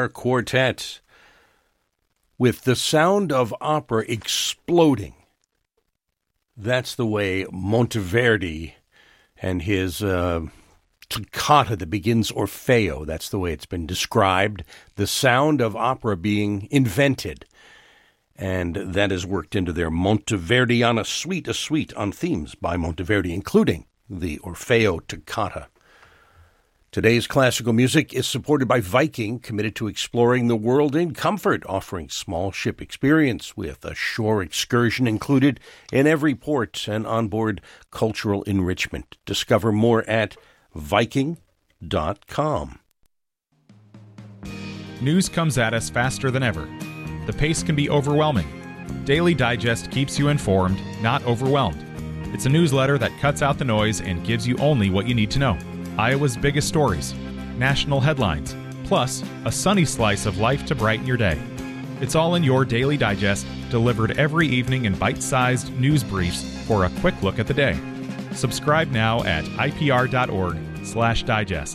Quartet with the sound of opera exploding. That's the way Monteverdi and his toccata that begins Orfeo, that's the way it's been described, the sound of opera being invented. And that is worked into their Monteverdiana suite, a suite on themes by Monteverdi, including the Orfeo toccata. Today's classical music is supported by Viking, committed to exploring the world in comfort, offering small ship experience with a shore excursion included in every port and onboard cultural enrichment. Discover more at Viking.com. News comes at us faster than ever. The pace can be overwhelming. Daily Digest keeps you informed, not overwhelmed. It's a newsletter that cuts out the noise and gives you only what you need to know. Iowa's biggest stories, national headlines, plus a sunny slice of life to brighten your day. It's all in your Daily Digest, delivered every evening in bite-sized news briefs for a quick look at the day. Subscribe now at ipr.org/digest.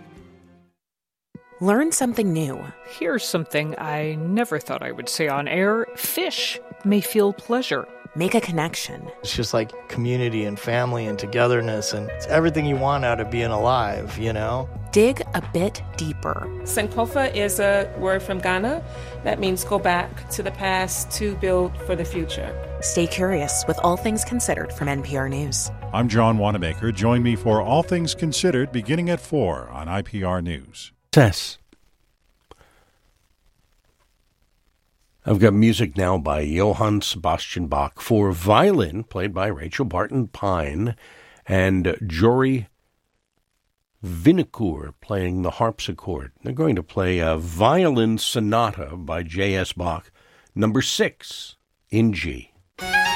Learn something new. Here's something I never thought I would say on air. Fish may feel pleasure. Make a connection. It's just like community and family and togetherness, and it's everything you want out of being alive, you know? Dig a bit deeper. Sankofa is a word from Ghana that means go back to the past to build for the future. Stay curious with All Things Considered from NPR News. I'm John Wanamaker. Join me for All Things Considered beginning at 4 on IPR News. Tess. I've got music now by Johann Sebastian Bach for violin, played by Rachel Barton Pine, and Jory Vinokur playing the harpsichord. They're going to play a violin sonata by J.S. Bach, number 6 in G.